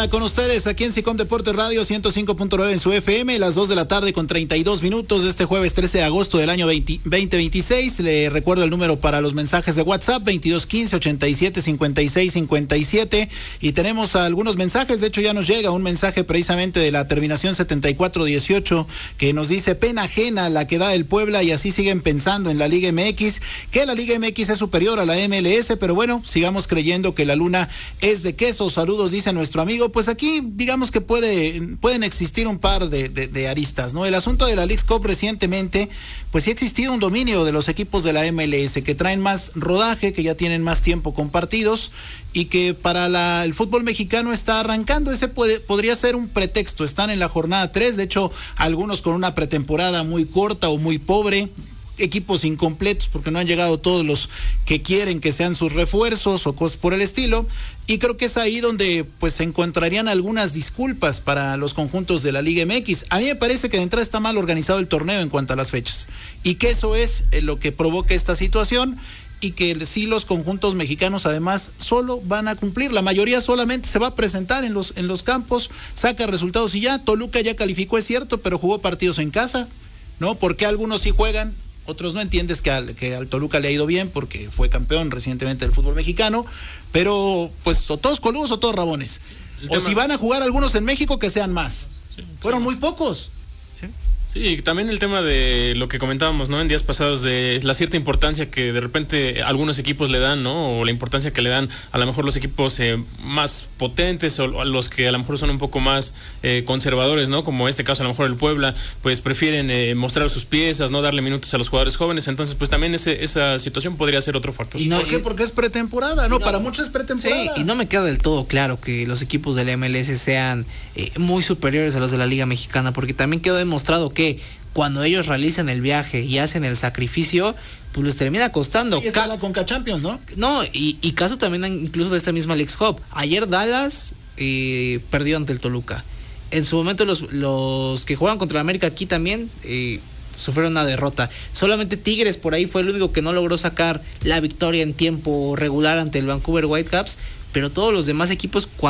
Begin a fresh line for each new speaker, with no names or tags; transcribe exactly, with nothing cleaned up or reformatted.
vuelta con ustedes aquí en Sicom Deportes Radio ciento cinco punto nueve en su F M, las dos de la tarde con treinta y dos minutos de este jueves trece de agosto del año veinte veintiséis. Le recuerdo el número para los mensajes de WhatsApp, veintidós quince ochenta y siete cincuenta y seis cincuenta y siete, y tenemos algunos mensajes. De hecho ya nos llega un mensaje precisamente de la terminación setenta y cuatro dieciocho que nos dice: pena ajena la que da el Puebla, y así siguen pensando en la Liga M X, que la Liga M X es superior a la M L S, pero bueno, sigamos creyendo que la luna es de queso. Saludos, dice nuestro amigo. Pues aquí digamos que puede, pueden existir un par de, de, de aristas, ¿no? El asunto de la Leagues Cup recientemente, pues sí ha existido un dominio de los equipos de la M L S que traen más rodaje, que ya tienen más tiempo compartidos, y que para la, el fútbol mexicano está arrancando. Ese puede, podría ser un pretexto. Están en la jornada tres, de hecho algunos con una pretemporada muy corta o muy pobre, equipos incompletos porque no han llegado todos los que quieren que sean sus refuerzos o cosas por el estilo, y creo que es ahí donde pues se encontrarían algunas disculpas para los conjuntos de la Liga M X. A mí me parece que de entrada está mal organizado el torneo en cuanto a las fechas, y que eso es lo que provoca esta situación, y que sí los conjuntos mexicanos además solo van a cumplir, la mayoría solamente se va a presentar en los, en los campos, saca resultados y ya. Toluca ya calificó, es cierto, pero jugó partidos en casa, ¿no? Porque algunos sí juegan, otros no. Entiendes que al, que al Toluca le ha ido bien porque fue campeón recientemente del fútbol mexicano, pero pues o todos coludos o todos rabones. El o tema... si van a jugar algunos en México, que sean más. Sí, fueron sí. muy pocos.
Sí. Sí, y también el tema de lo que comentábamos, ¿no? En días pasados, de la cierta importancia que de repente algunos equipos le dan, ¿no? O la importancia que le dan a lo mejor los equipos eh, más potentes, o a los que a lo mejor son un poco más eh, conservadores, ¿no? Como este caso a lo mejor el Puebla, pues prefieren eh, mostrar sus piezas, no darle minutos a los jugadores jóvenes. Entonces pues también ese, esa situación podría ser otro factor.
¿Y no, por qué? Porque es pretemporada, ¿no? no Para muchos es pretemporada.
Sí, y no me queda del todo claro que los equipos de la M L S sean eh, muy superiores a los de la Liga Mexicana, porque también quedó demostrado que cuando ellos realizan el viaje y hacen el sacrificio, pues les termina costando.
Sí, está la Conca Champions, ¿no?
No, y, y caso también incluso de esta misma Leagues Cup. Ayer Dallas eh, perdió ante el Toluca. En su momento los, los que juegan contra el América aquí también eh, sufrieron una derrota. Solamente Tigres por ahí fue el único que no logró sacar la victoria en tiempo regular ante el Vancouver Whitecaps, pero todos los demás equipos, cuando